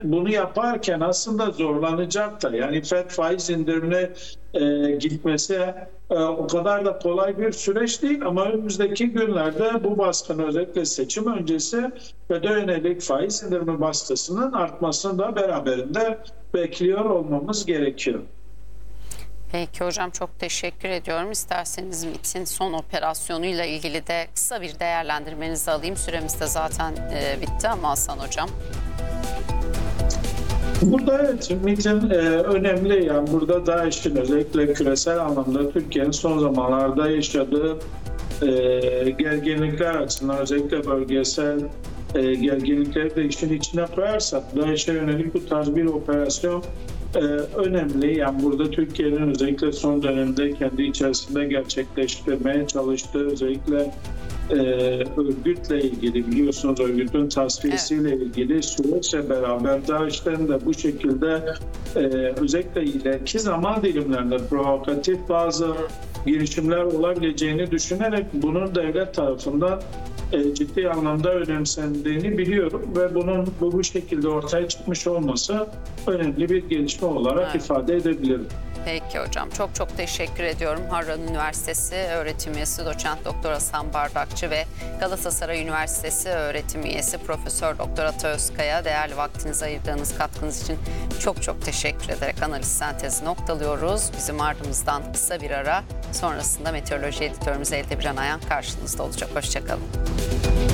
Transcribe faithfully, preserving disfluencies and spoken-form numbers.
bunu yaparken aslında zorlanacak da. Yani Fed faiz indirimine e, gitmesi e, o kadar da kolay bir süreç değil ama önümüzdeki günlerde bu baskının özellikle seçim öncesi Fed'e yönelik faiz indirimi baskısının artmasını da beraberinde bekliyor olmamız gerekiyor. Peki hocam, çok teşekkür ediyorum. İsterseniz MİT'in son operasyonuyla ilgili de kısa bir değerlendirmenizi alayım. Süremiz de zaten e, bitti ama Hasan hocam. Burada evet, MİT'in e, önemli, yani burada DAEŞ'in özellikle küresel anlamda Türkiye'nin son zamanlarda yaşadığı e, gerginlikler açısından, özellikle bölgesel e, gerginlikleri de işin içine koyarsak DAEŞ'e yönelik bu tarz bir operasyon e, önemli. Yani burada Türkiye'nin özellikle son dönemde kendi içerisinde gerçekleştirmeye çalıştığı özellikle e, örgütle ilgili, biliyorsunuz örgütün tasfiyesiyle evet. ilgili süreçle beraber DAEŞ'ten de bu şekilde e, özellikle ileriki zaman dilimlerinde provokatif bazı girişimler olabileceğini düşünerek bunun devlet tarafından e, ciddi anlamda önemsendiğini biliyorum ve bunun bu, bu şekilde ortaya çıkmış olması önemli bir gelişme olarak evet. ifade edebilirim. Peki hocam, çok çok teşekkür ediyorum. Harran Üniversitesi öğretim üyesi doçent doktor Hasan Bardakçı ve Galatasaray Üniversitesi öğretim üyesi Profesör Doktor Ata Özkaya, değerli vaktinizi ayırdığınız katkınız için çok çok teşekkür ederek analiz sentezi noktalıyoruz. Bizim ardımızdan kısa bir ara, sonrasında meteoroloji editörümüz Elde Biran Ayan karşınızda olacak. Hoşçakalın.